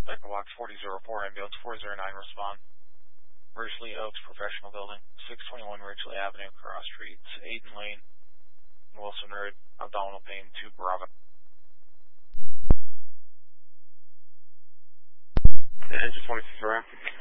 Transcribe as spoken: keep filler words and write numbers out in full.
Echo Box forty oh four, ambulance four oh nine, respond. Ridgely Oaks Professional Building, six twenty-one Ridgely Avenue, cross streets, Aiden Lane, Wilson Road, abdominal pain, two Bravo. Engine twenty-six around.